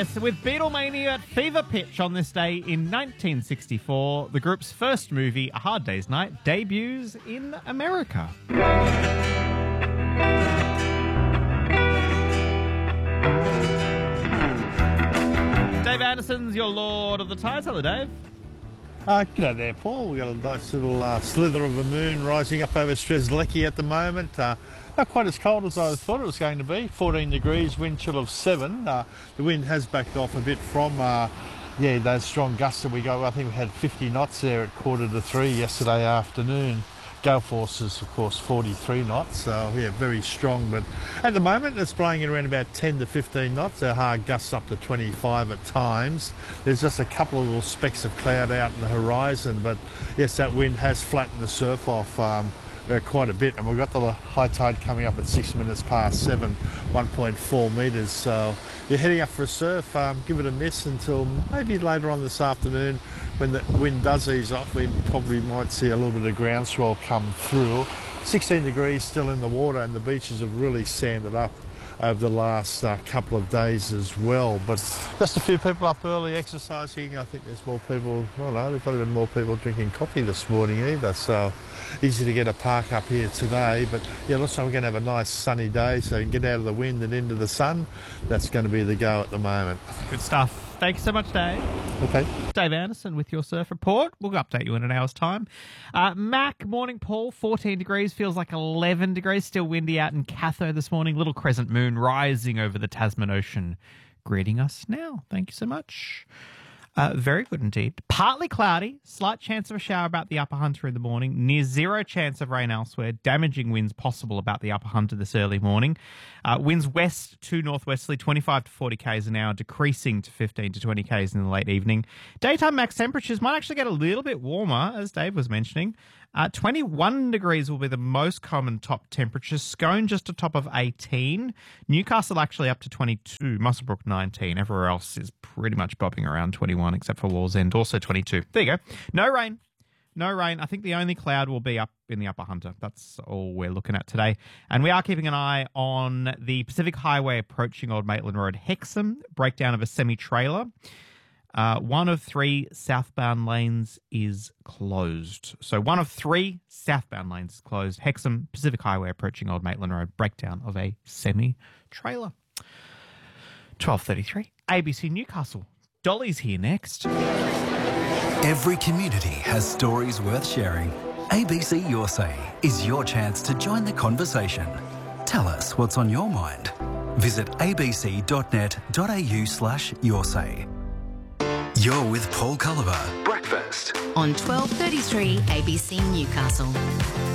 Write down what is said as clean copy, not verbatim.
Yes, with Beatlemania at fever pitch on this day in 1964, the group's first movie, A Hard Day's Night, debuts in America. Dave Anderson's your Lord of the Tides. Hello, Dave. G'day there, Paul. We've got a nice little slither of a moon rising up over Strzelecki at the moment. Not quite as cold as I thought it was going to be. 14 degrees, wind chill of 7. The wind has backed off a bit from those strong gusts that we got. I think we had 50 knots there at 2:45 yesterday afternoon. Gale force is, of course, 43 knots, so yeah, very strong. But at the moment, it's blowing at around about 10 to 15 knots. Our hard gusts up to 25 at times. There's just a couple of little specks of cloud out in the horizon, but yes, that wind has flattened the surf off quite a bit, and we've got the high tide coming up at 6 minutes past 7, 1.4 metres. So you're heading up for a surf. Give it a miss until maybe later on this afternoon. When the wind does ease off, we probably might see a little bit of groundswell come through. 16 degrees still in the water, and the beaches have really sanded up over the last couple of days as well. But just a few people up early exercising. I think there's more people, I don't know, there's probably been more people drinking coffee this morning either. So easy to get a park up here today. But yeah, looks like we're going to have a nice sunny day, so you can get out of the wind and into the sun. That's going to be the go at the moment. Good stuff. Thanks so much, Dave. Okay. Dave Anderson with your surf report. We'll update you in an hour's time. Mac, morning, Paul. 14 degrees, feels like 11 degrees. Still windy out in Catho this morning. Little crescent moon rising over the Tasman Ocean, greeting us now. Thank you so much. Very good indeed. Partly cloudy, slight chance of a shower about the Upper Hunter in the morning, near zero chance of rain elsewhere, damaging winds possible about the Upper Hunter this early morning. Winds west to northwesterly, 25 to 40 k's an hour, decreasing to 15 to 20 k's in the late evening. Daytime max temperatures might actually get a little bit warmer, as Dave was mentioning. 21 degrees will be the most common top temperature. Scone just a top of 18. Newcastle actually up to 22. Muswellbrook 19. Everywhere else is pretty much bobbing around 21 except for Wallsend, also 22. There you go. No rain. No rain. I think the only cloud will be up in the Upper Hunter. That's all we're looking at today. And we are keeping an eye on the Pacific Highway approaching Old Maitland Road. Hexham, breakdown of a semi-trailer. One of 3 southbound lanes is closed. So one of 3 southbound lanes is closed. Hexham, Pacific Highway approaching Old Maitland Road, breakdown of a semi-trailer. 12:33, ABC Newcastle. Dolly's here next. Every community has stories worth sharing. ABC Your Say is your chance to join the conversation. Tell us what's on your mind. Visit abc.net.au/yoursay. You're with Paul Culliver. Breakfast on 12:33 ABC Newcastle.